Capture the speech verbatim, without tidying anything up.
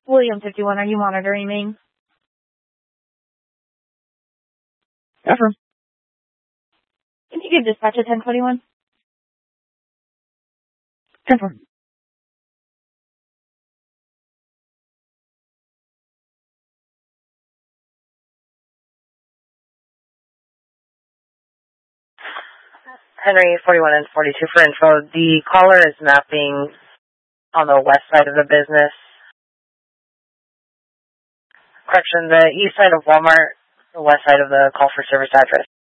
William fifty-one, are you monitoring me? Affirm. Can you give dispatch a ten twenty-one? Confirm. Henry forty-one and forty-two for info. The caller is mapping on the west side of the business. Correction, the east side of Walmart, the west side of the call for service address.